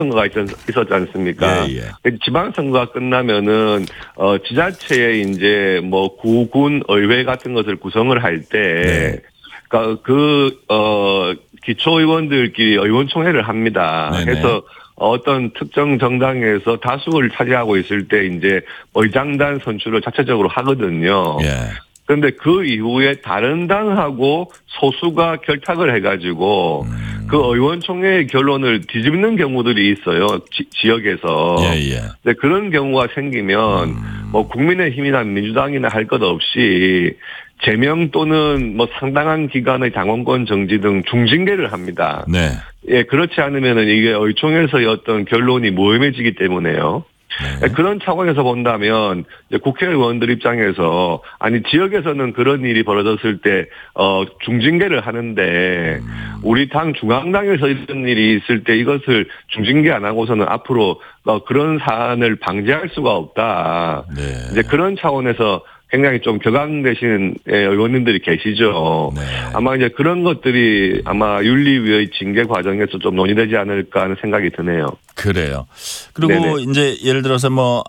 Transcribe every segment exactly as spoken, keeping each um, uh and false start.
선거가 있었, 있었지 않습니까? 예, 예. 지방선거가 끝나면은 어 지자체에 이제 뭐 구군 의회 같은 것을 구성을 할 때, 네. 그러니까 그어 기초의원들끼리 의원총회를 합니다. 네네. 그래서 어떤 특정 정당에서 다수를 차지하고 있을 때 이제 의장단 선출을 자체적으로 하거든요. 예. 그런데 그 이후에 다른 당하고 소수가 결탁을 해가지고 음. 그 의원총회의 결론을 뒤집는 경우들이 있어요. 지, 지역에서. 예, 예. 근데 그런 경우가 생기면 음. 뭐 국민의힘이나 민주당이나 할 것 없이 제명 또는 뭐 상당한 기간의 당원권 정지 등 중징계를 합니다. 네. 예, 그렇지 않으면은 이게 의총에서의 어떤 결론이 모험해지기 때문에요. 네. 그런 차원에서 본다면 국회의원들 입장에서 아니 지역에서는 그런 일이 벌어졌을 때 어 중징계를 하는데 우리 당 중앙당에서 이런 일이 있을 때 이것을 중징계 안 하고서는 앞으로 어 그런 사안을 방지할 수가 없다. 네. 이제 그런 차원에서 굉장히 좀 격앙되시는 의원님들이 계시죠. 네. 아마 이제 그런 것들이 아마 윤리위의 징계 과정에서 좀 논의되지 않을까 하는 생각이 드네요. 그래요. 그리고 네네. 이제 예를 들어서 뭐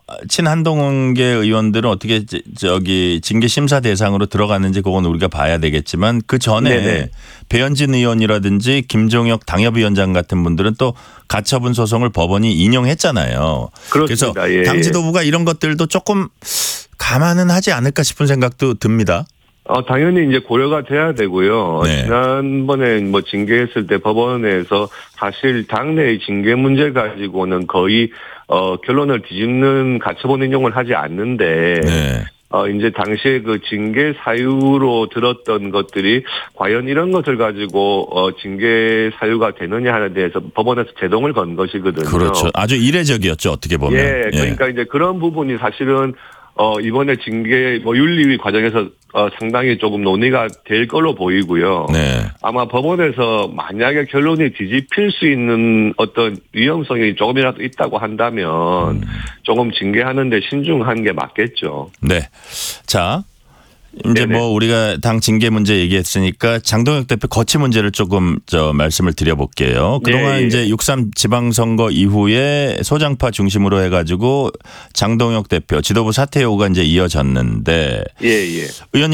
친한동계 의원들은 어떻게 저기 징계 심사 대상으로 들어갔는지 그건 우리가 봐야 되겠지만 그 전에 네네. 배현진 의원이라든지 김종혁 당협위원장 같은 분들은 또 가처분 소송을 법원이 인용했잖아요. 그렇습니다. 그래서 예. 당 지도부가 이런 것들도 조금 감안은 하지 않을까 싶은 생각도 듭니다. 어, 당연히 이제 고려가 돼야 되고요. 네. 지난번에 뭐 징계했을 때 법원에서 사실 당내의 징계 문제 가지고는 거의 어, 결론을 뒤집는 가처분 인용을 하지 않는데, 네. 어, 이제 당시에 그 징계 사유로 들었던 것들이 과연 이런 것을 가지고 어, 징계 사유가 되느냐 하는 데에서 법원에서 제동을 건 것이거든요. 그렇죠. 아주 이례적이었죠. 어떻게 보면. 예, 그러니까 예. 이제 그런 부분이 사실은 어, 이번에 징계, 뭐, 윤리위 과정에서, 어, 상당히 조금 논의가 될 걸로 보이고요. 네. 아마 법원에서 만약에 결론이 뒤집힐 수 있는 어떤 위험성이 조금이라도 있다고 한다면 음. 조금 징계하는데 신중한 게 맞겠죠. 네. 자. 이제 네네. 뭐 우리가 당 징계 문제 얘기했으니까 장동혁 대표 거취 문제를 조금 저 말씀을 드려볼게요. 그동안 네, 이제 육삼 지방선거 이후에 소장파 중심으로 해가지고 장동혁 대표 지도부 사퇴 요구가 이제 이어졌는데 예, 예.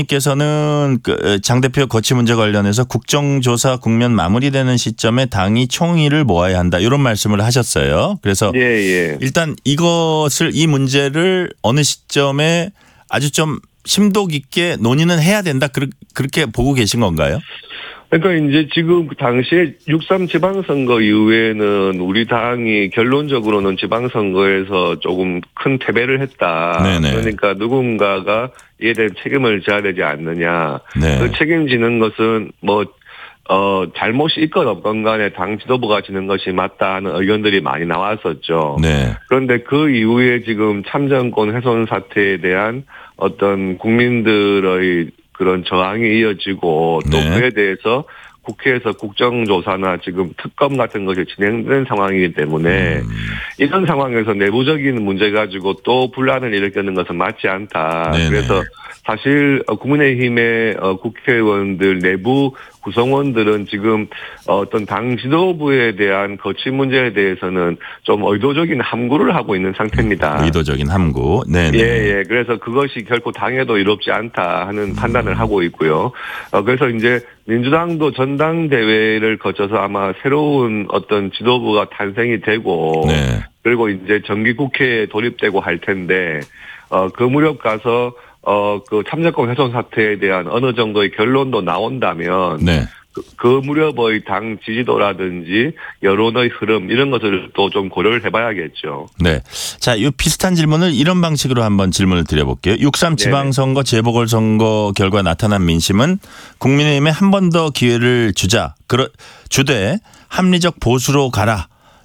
의원님께서는 그 장 대표 거취 문제 관련해서 국정조사 국면 마무리되는 시점에 당이 총의를 모아야 한다 이런 말씀을 하셨어요. 그래서 예, 예. 일단 이것을 이 문제를 어느 시점에 아주 좀 심도 깊게 논의는 해야 된다. 그렇게 보고 계신 건가요? 그러니까 이제 지금 그 당시에 육삼 지방선거 이후에는 우리 당이 결론적으로는 지방선거에서 조금 큰 패배를 했다. 네네. 그러니까 누군가가 이에 대한 책임을 져야 되지 않느냐. 네. 그 책임지는 것은 뭐 어, 잘못이 있건 없건 간에 당 지도부가 지는 것이 맞다 하는 의견들이 많이 나왔었죠. 네. 그런데 그 이후에 지금 참정권 훼손 사태에 대한 어떤 국민들의 그런 저항이 이어지고 또 네. 그에 대해서 국회에서 국정조사나 지금 특검 같은 것이 진행된 상황이기 때문에 음. 이런 상황에서 내부적인 문제 가지고 또 분란을 일으키는 것은 맞지 않다. 네네. 그래서 사실 국민의힘의 국회의원들 내부 구성원들은 지금 어떤 당 지도부에 대한 거취 문제에 대해서는 좀 의도적인 함구를 하고 있는 상태입니다. 의도적인 함구. 네. 예, 예. 그래서 그것이 결코 당에도 이롭지 않다 하는 판단을 하고 있고요. 어, 그래서 이제 민주당도 전당대회를 거쳐서 아마 새로운 어떤 지도부가 탄생이 되고 네. 그리고 이제 정기국회에 돌입되고 할 텐데 어, 그 무렵 가서 어, 그 참정권 훼손 사태에 대한 어느 정도의 결론도 나온다면 네. 그, 그 무렵의 당 지지도라든지 여론의 흐름 이런 것을 또 좀 고려를 해봐야겠죠. 네. 자, 이 비슷한 질문을 이런 방식으로 한번 질문을 드려볼게요. 육삼 지방선거 재보궐선거 결과 나타난 민심은 국민의힘에 한 번 더 기회를 주자. 그러, 주되 합리적 보수로 가라.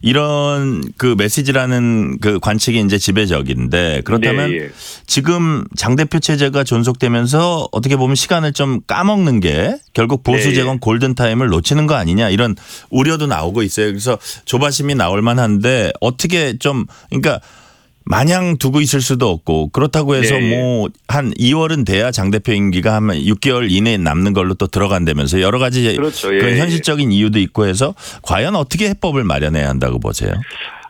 이런 그 메시지라는 그 관측이 이제 지배적인데 그렇다면 네, 예. 지금 장 대표 체제가 존속되면서 어떻게 보면 시간을 좀 까먹는 게 결국 보수 네, 재건 예. 골든타임을 놓치는 거 아니냐 이런 우려도 나오고 있어요. 그래서 조바심이 나올 만한데 어떻게 좀 그러니까 마냥 두고 있을 수도 없고 그렇다고 해서 네, 뭐 한 이월은 돼야 장 대표 임기가 한 육 개월 이내에 남는 걸로 또 들어간다면서 여러 가지 그렇죠. 그런 예, 현실적인 이유도 있고 해서 과연 어떻게 해법을 마련해야 한다고 보세요?